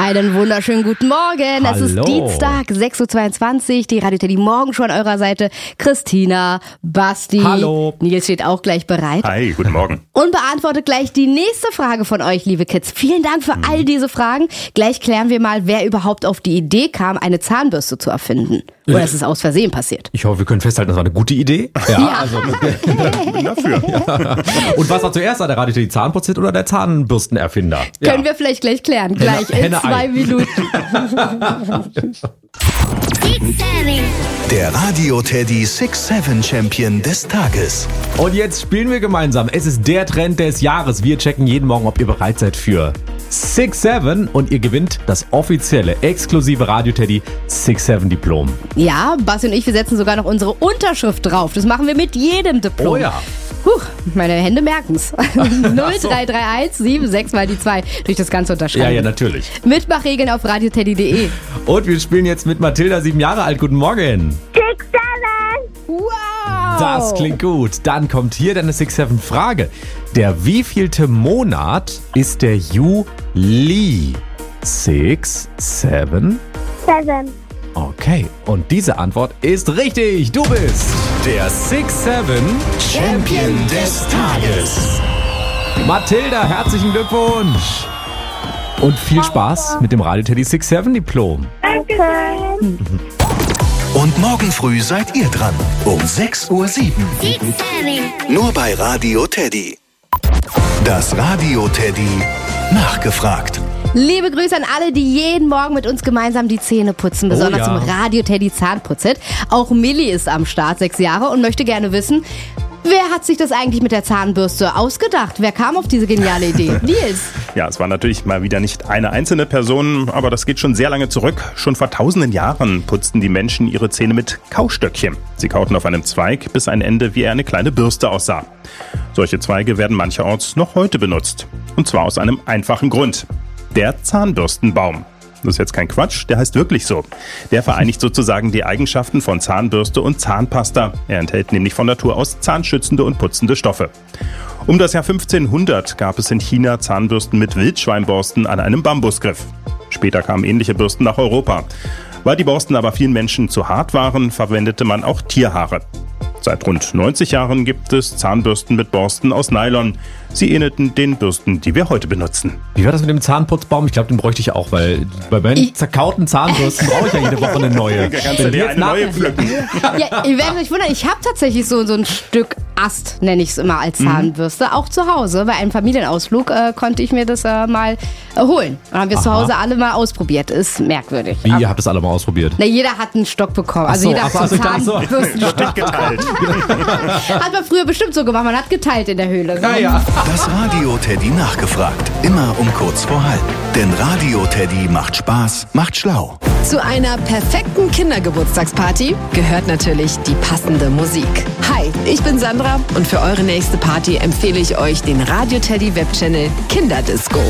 Einen wunderschönen guten Morgen. Hallo. Es ist Dienstag, 6.22 Uhr. Die Radio Teddy Morgen schon an eurer Seite. Christina, Basti. Hallo. Nils steht auch gleich bereit. Hi, guten Morgen. Und beantwortet gleich die nächste Frage von euch, liebe Kids. Vielen Dank für all diese Fragen. Gleich klären wir mal, wer überhaupt auf die Idee kam, eine Zahnbürste zu erfinden. Oder ist es aus Versehen passiert? Ich hoffe, wir können festhalten, das war eine gute Idee. Ja. Also, Bin dafür. und was war zuerst, der Radio Teddy Zahnputzhit oder der Zahnbürstenerfinder? Können wir vielleicht gleich klären. Gleich in Henne, 2 Ei. Minuten. Der Radio Teddy 6-7 Champion des Tages. Und jetzt spielen wir gemeinsam. Es ist der Trend des Jahres. Wir checken jeden Morgen, ob ihr bereit seid für 6-7 und ihr gewinnt das offizielle, exklusive Radio Teddy 6-7 Diplom. Ja, Basti und ich, wir setzen sogar noch unsere Unterschrift drauf. Das machen wir mit jedem Diplom. Oh ja. Meine Hände merken's. 0331 76 mal die 2 durch das Ganze unterschreiben. Ja, natürlich. Mitmachregeln auf radioteddy.de. Und wir spielen jetzt mit Mathilda, 7 Jahre alt. Guten Morgen. 6-7. Wow! Das klingt gut. Dann kommt hier deine 6-7-Frage. Der wievielte Monat ist der Juli? 6, 7. 7. Okay, und diese Antwort ist richtig. Du bist der 6-7 Champion des Tages. Mathilda, herzlichen Glückwunsch. Und viel Spaß mit dem Radio Teddy 6-7 Diplom. Danke. Und morgen früh seid ihr dran. Um 6:07 Uhr. 6-7. Nur bei Radio Teddy. Das Radio Teddy nachgefragt. Liebe Grüße an alle, die jeden Morgen mit uns gemeinsam die Zähne putzen, besonders ja. im Radio Teddy Zahnputzhit. Auch Millie ist am Start, 6 Jahre, und möchte gerne wissen, wer hat sich das eigentlich mit der Zahnbürste ausgedacht? Wer kam auf diese geniale Idee? Nils. Ja, es war natürlich mal wieder nicht eine einzelne Person, aber das geht schon sehr lange zurück. Schon vor tausenden Jahren putzten die Menschen ihre Zähne mit Kaustöckchen. Sie kauten auf einem Zweig, bis ein Ende wie eine kleine Bürste aussah. Solche Zweige werden mancherorts noch heute benutzt. Und zwar aus einem einfachen Grund. Der Zahnbürstenbaum. Das ist jetzt kein Quatsch, der heißt wirklich so. Der vereinigt sozusagen die Eigenschaften von Zahnbürste und Zahnpasta. Er enthält nämlich von Natur aus zahnschützende und putzende Stoffe. Um das Jahr 1500 gab es in China Zahnbürsten mit Wildschweinborsten an einem Bambusgriff. Später kamen ähnliche Bürsten nach Europa. Weil die Borsten aber vielen Menschen zu hart waren, verwendete man auch Tierhaare. Seit rund 90 Jahren gibt es Zahnbürsten mit Borsten aus Nylon. Sie ähnelten den Bürsten, die wir heute benutzen. Wie war das mit dem Zahnputzbaum? Ich glaube, den bräuchte ich auch, weil bei meinen zerkauten Zahnbürsten brauche ich ja jede Woche eine neue. Da kannst du dir eine neue pflücken. Ja, ihr werdet euch wundern, ich habe tatsächlich so ein Stück Ast, nenne ich es immer, als Zahnbürste, auch zu Hause. Bei einem Familienausflug konnte ich mir das mal holen. Und haben wir es zu Hause alle mal ausprobiert. Ist merkwürdig. Wie, ihr habt das alle mal ausprobiert? Na, jeder hat einen Stock bekommen. Also jeder hat so einen Zahnbürstenstock Wird geteilt. Hat man früher bestimmt so gemacht. Man hat geteilt in der Höhle. So. Ja. Das Radio Teddy nachgefragt. Immer um kurz vor halb. Denn Radio Teddy macht Spaß, macht schlau. Zu einer perfekten Kindergeburtstagsparty gehört natürlich die passende Musik. Hi, ich bin Sandra und für eure nächste Party empfehle ich euch den Radio Teddy Webchannel Kinderdisco.